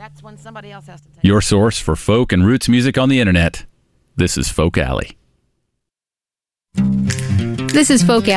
That's when somebody else has to take Your source for folk and roots music on the internet. This is Folk Alley. This is Folk